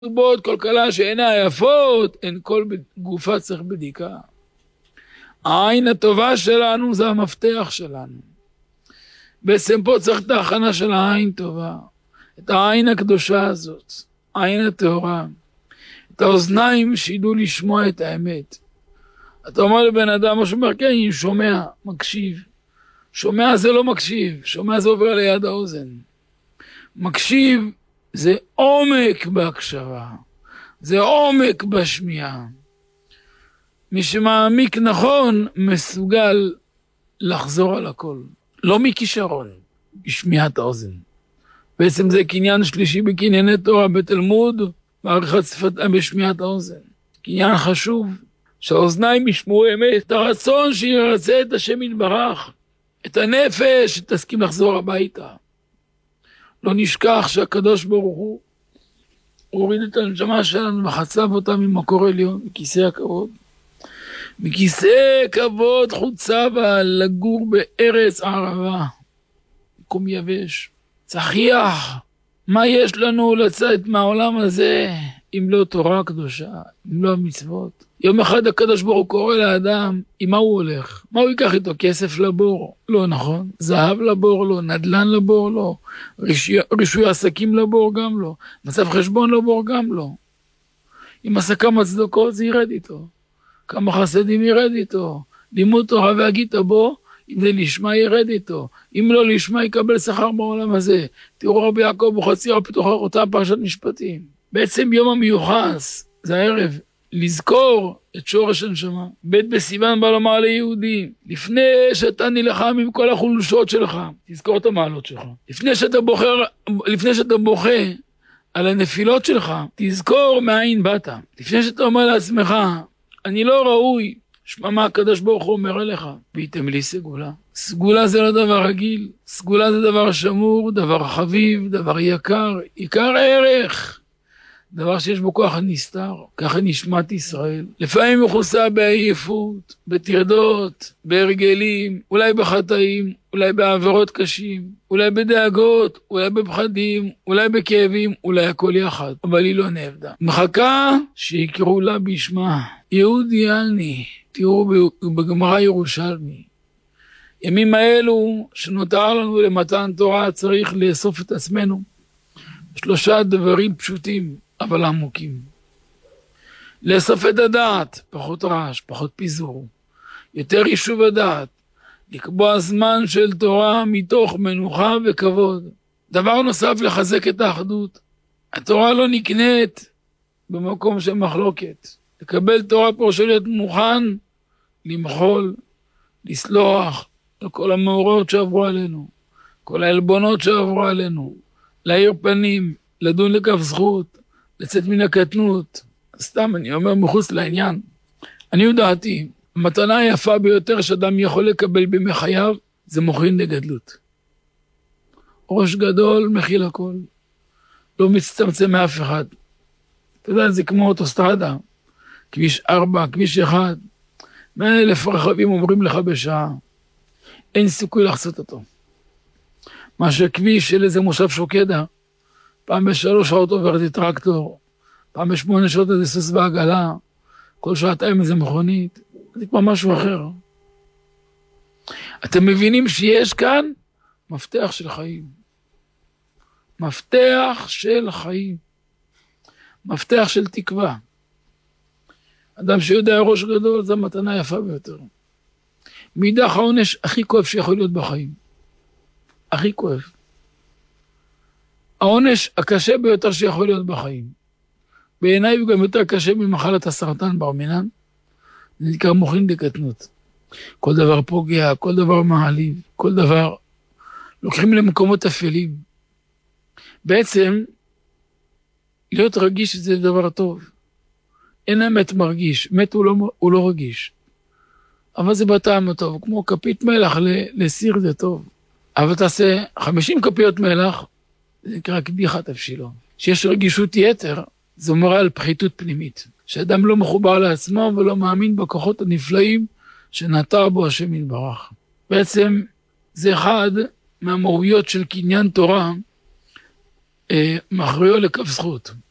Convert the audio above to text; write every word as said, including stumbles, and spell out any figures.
בעוד כל כלה שאינה יפות, אין כל גופה צריך בדיקה. העין הטובה שלנו זה המפתח שלנו. בעצם פה צריך את ההכנה של העין טובה, את העין הקדושה הזאת, העין הטהורה, את האוזניים שידעו לשמוע את האמת. אתה אומר לבן אדם, הוא שאומר, כן, אני שומע, מקשיב. שומע זה לא מקשיב, שומע זה עובר ליד האוזן. מקשיב זה עומק בהקשבה, זה עומק בשמיעה. מי שמעמיק נכון מסוגל לחזור על הכל. לא מכישרון, בשמיעת האוזן. בעצם זה קניין שלישי בקנייני תורה בתלמוד, בעריכת שפתיים בשמיעת האוזן. קניין חשוב, שהאוזניים ישמעו אמת, את הרצון שירצה את השם יתברך, את הנפש שתסכים לחזור הביתה. לא נשכח שהקדוש ברוך הוא הוריד את הנשמה שלנו וחצב אותה ממקור עליון, מכיסא הכבוד. מכיסא כבוד חוצבה לגור בארץ ערבה, מקום יבש. צחיח, מה יש לנו לצאת מהעולם הזה אם לא תורה קדושה, אם לא המצוות? יום אחד הקדוש ברוך הוא קורא לאדם, עם מה הוא הולך? מה הוא ייקח איתו? כסף לבור? לא נכון. זהב לבור? לא. נדלן לבור? לא. רישוי, רישוי עסקים לבור? גם לא. מצב חשבון לבור? גם לא. עם עסקה מצדוקות זה ירד איתו. כמה חסדים ירד איתו. לימוד תורה והגית בו, אם זה לשמה ירד איתו. אם לא לשמה יקבל שכר בעולם הזה. תראו רבי יעקב בחציר הפתוחה אותה פרשת משפטים. בעצם יום המיוחס, זה הערב, לזכור את שורש הנשמה. בית בסיוון בא לומר ליהודים, לפני שאתה נלחם עם כל החולשות שלך, תזכור את המעלות שלך. לפני שאתה בוחר, לפני שאתה בוכה על הנפילות שלך, תזכור מאין באת. לפני שאתה אומר לעצמך, אני לא ראוי, שמע מה הקדוש ברוך הוא אומר אליך, וייתם לי סגולה. סגולה זה לא דבר רגיל, סגולה זה דבר שמור, דבר חביב, דבר יקר, עיקר ערך. דבר שיש בו כוח הנסתר, ככה נשמת ישראל. לפעמים מכוסה בעייפות, בטרדות, בהרגלים, אולי בחטאים, אולי בעבירות קשים, אולי בדאגות, אולי בפחדים, אולי בכאבים, אולי הכל יחד. אבל היא לא נעבדה. מחכה שיקראו לה בשמה. יהודי אני, תראו בגמרא ירושלמי. ימים האלו שנותר לנו למתן תורה צריך לאסוף את עצמנו. שלושה דברים פשוטים. אבל עמוקים. לאסוף את הדעת, פחות רעש, פחות פיזור. יותר יישוב הדעת. לקבוע זמן של תורה מתוך מנוחה וכבוד. דבר נוסף, לחזק את האחדות. התורה לא נקנית במקום של מחלוקת. לקבל תורה פה להיות מוכן, למחול, לסלוח על כל המאורות שעברו עלינו. כל העלבונות שעברו עלינו. להאיר פנים, לדון לכף זכות. לצאת מן הקטנות, סתם אני אומר מחוץ לעניין. אני יודעתי, המתנה היפה ביותר שאדם יכול לקבל בימי חייו, זה מוחין לגדלות. ראש גדול מכיל הכל, לא מצטמצם מאף אחד. אתה יודע, זה כמו אוטוסטרדה, כביש ארבע, כביש אחד, מאה אלף רכבים עוברים לך בשעה, אין סיכוי לחצות אותו. מה שכביש של איזה מושב שוקדה, פעם בשלוש שעות עוברת את טרקטור, פעם בשמונה שעות איזה סוס בעגלה, כל שעתיים איזה מכונית, זה כבר משהו אחר. אתם מבינים שיש כאן מפתח של חיים. מפתח של חיים. מפתח של תקווה. אדם שיודע ראש גדול, זו מתנה יפה ביותר. מידך העונש הכי כואב שיכול להיות בחיים. הכי כואב. העונש הקשה ביותר שיכול להיות בחיים. בעיניי הוא גם יותר קשה ממחלת הסרטן בר מינן. זה נקרא מוחין לקטנות. כל דבר פוגע, כל דבר מעליב, כל דבר לוקחים למקומות אפלים. בעצם, להיות רגיש זה דבר טוב. אין אמת מרגיש, מת הוא לא, הוא לא רגיש. אבל זה בטעם הטוב, כמו כפית מלח לסיר זה טוב. אבל תעשה חמישים כפיות מלח, זה נקרא קדיחת תבשילו. שיש רגישות יתר, זה אומר על פחיתות פנימית. שאדם לא מחובר לעצמו ולא מאמין בכוחות הנפלאים שנטר בו השם יתברך. בעצם זה אחד מהמהויות של קניין תורה, אה, מכריעו לכף זכות.